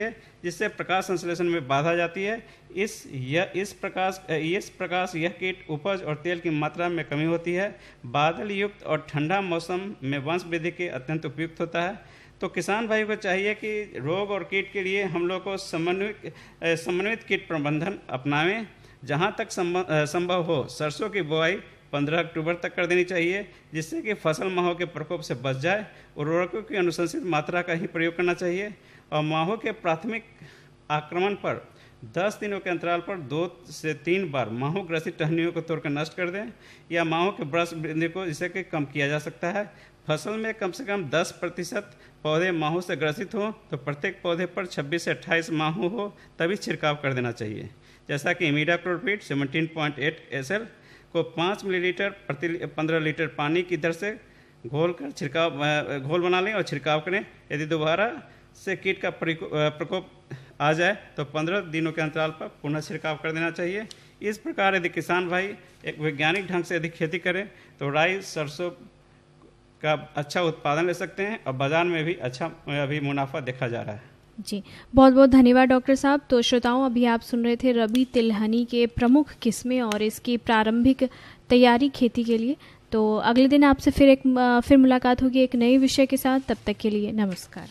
जिससे प्रकाश संश्लेषण में बाधा जाती है। इस प्रकाश यह कीट उपज और तेल की मात्रा में कमी होती है। बादल युक्त और ठंडा मौसम में वंश वृद्धि के अत्यंत उपयुक्त होता है। तो किसान भाई को चाहिए कि रोग और कीट के लिए हम लोग को समन्वित कीट प्रबंधन अपनावें। जहाँ तक संभव हो सरसों की बुआई 15 अक्टूबर तक कर देनी चाहिए, जिससे कि फसल माहों के प्रकोप से बच जाए। उर्वरकों की अनुशंसित मात्रा का ही प्रयोग करना चाहिए और माहों के प्राथमिक आक्रमण पर 10 दिनों के अंतराल पर 2 से 3 बार माहों ग्रसित टहनियों को तोड़कर नष्ट कर दें या माहों के वृक्ष वृद्धि को इससे कि कम किया जा सकता है। फसल में कम से कम 10% पौधे माहों से ग्रसित हों तो प्रत्येक पौधे पर 26 से 28 माहों हो तभी छिड़काव कर देना चाहिए। जैसा कि इमिडाक्लोप्रिड 17.8 SL को 5 मिलीलीटर प्रति 15 लीटर पानी की दर से घोल बना लें और छिड़काव करें। यदि दोबारा से कीट का प्रकोप आ जाए तो 15 दिनों के अंतराल पर पुनः छिड़काव कर देना चाहिए। इस प्रकार यदि किसान भाई एक वैज्ञानिक ढंग से यदि खेती करें तो राई सरसों का अच्छा उत्पादन ले सकते हैं और बाजार में भी अच्छा अभी मुनाफा देखा जा रहा है। जी, बहुत बहुत धन्यवाद डॉक्टर साहब। तो श्रोताओं, अभी आप सुन रहे थे रबी तिलहनी के प्रमुख किस्में और इसकी प्रारंभिक तैयारी खेती के लिए। तो अगले दिन आपसे फिर मुलाकात होगी एक नए विषय के साथ। तब तक के लिए नमस्कार।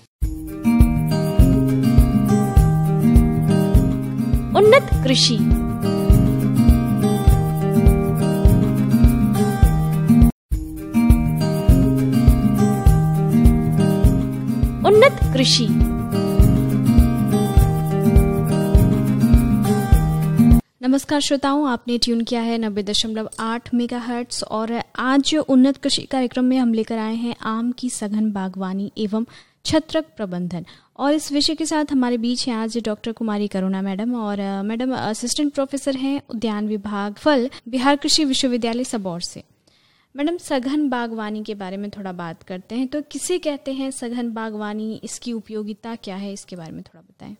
उन्नत कृषि। उन्नत कृषि। नमस्कार श्रोताओं, आपने ट्यून किया है 90.8 मेगाहर्ट्ज और आज उन्नत कृषि कार्यक्रम में हम लेकर आए हैं आम की सघन बागवानी एवं छत्रक प्रबंधन। और इस विषय के साथ हमारे बीच हैं आज डॉक्टर कुमारी करुणा मैडम। और मैडम असिस्टेंट प्रोफेसर हैं उद्यान विभाग फल, बिहार कृषि विश्वविद्यालय सबौर से। मैडम, सघन बागवानी के बारे में थोड़ा बात करते हैं। तो किसे कहते हैं सघन बागवानी, इसकी उपयोगिता क्या है, इसके बारे में थोड़ा बताएं।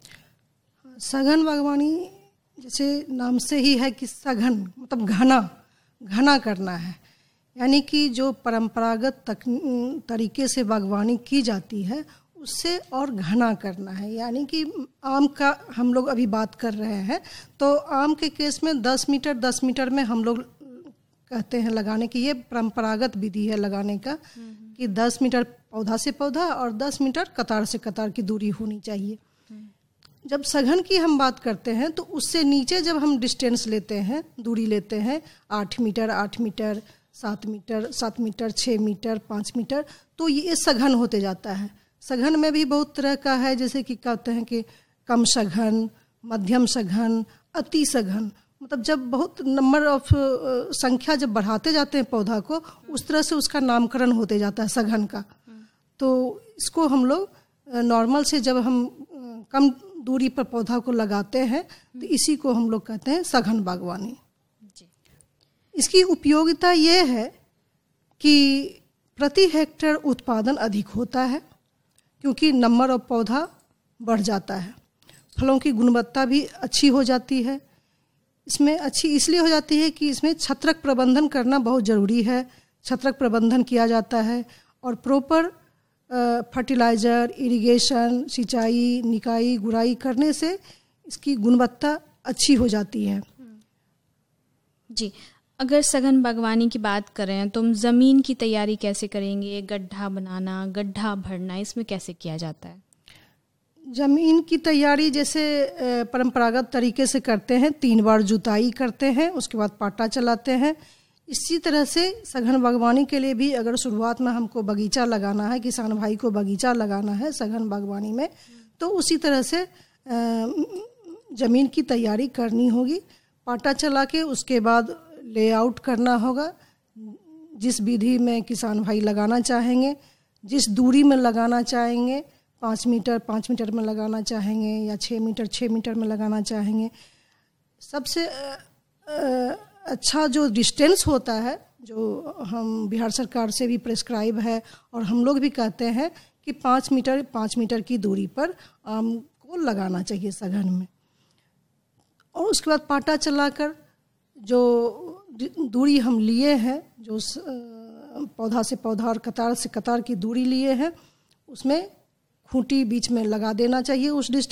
सघन बागवानी जैसे नाम से ही है कि सघन मतलब घना करना है, यानी कि जो परंपरागत तरीके से बागवानी की जाती है उससे और घना करना है। यानी कि आम का हम लोग अभी बात कर रहे हैं तो आम के केस में 10 मीटर में हम लोग कहते हैं लगाने की, ये परंपरागत विधि है लगाने का कि 10 मीटर पौधा से पौधा और 10 मीटर कतार से कतार की दूरी होनी चाहिए। जब सघन की हम बात करते हैं तो उससे नीचे जब हम डिस्टेंस लेते हैं, दूरी लेते हैं 8 मीटर, 7 मीटर, 6 मीटर, 5 मीटर, तो ये सघन होते जाता है। सघन में भी बहुत तरह का है, जैसे कि कहते हैं कि कम सघन, मध्यम सघन, अति सघन। मतलब जब बहुत नंबर ऑफ संख्या जब बढ़ाते जाते हैं पौधा को, उस तरह से उसका नामकरण होते जाता है सघन का। तो इसको हम लोग नॉर्मल से जब हम कम दूरी पर पौधा को लगाते हैं तो इसी को हम लोग कहते हैं सघन बागवानी। इसकी उपयोगिता ये है कि प्रति हेक्टेयर उत्पादन अधिक होता है, क्योंकि नंबर ऑफ पौधा बढ़ जाता है। फलों की गुणवत्ता भी अच्छी हो जाती है। इसमें अच्छी इसलिए हो जाती है कि इसमें छत्रक प्रबंधन करना बहुत ज़रूरी है। छत्रक प्रबंधन किया जाता है और प्रॉपर फर्टिलाइज़र, इरिगेशन, सिंचाई, निकाई, गुड़ाई करने से इसकी गुणवत्ता अच्छी हो जाती है। जी, अगर सघन बागवानी की बात करें तो हम ज़मीन की तैयारी कैसे करेंगे? गड्ढा बनाना, गड्ढा भरना, इसमें कैसे किया जाता है? ज़मीन की तैयारी जैसे परंपरागत तरीके से करते हैं, 3 बार जुताई करते हैं, उसके बाद पाटा चलाते हैं। इसी तरह से सघन बागवानी के लिए भी अगर शुरुआत में हमको बगीचा लगाना है, किसान भाई को बगीचा लगाना है सघन बागवानी में, तो उसी तरह से ज़मीन की तैयारी करनी होगी। पाटा चला के उसके बाद लेआउट करना होगा। जिस विधि में किसान भाई लगाना चाहेंगे, जिस दूरी में लगाना चाहेंगे, 5 मीटर में लगाना चाहेंगे या 6 मीटर में लगाना चाहेंगे। सबसे अच्छा जो डिस्टेंस होता है, जो हम बिहार सरकार से भी प्रेस्क्राइब है और हम लोग भी कहते हैं कि 5 मीटर की दूरी पर आम को लगाना चाहिए सघन में। और उसके बाद पाटा चलाकर जो दूरी हम लिए हैं, जो पौधा से पौधा और कतार से कतार की दूरी लिए हैं, उसमें खूंटी बीच में लगा देना चाहिए उस